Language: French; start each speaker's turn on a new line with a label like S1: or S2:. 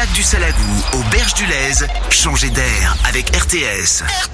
S1: lac du Salagou, aux berges du Lèze, changez d'air avec RTS.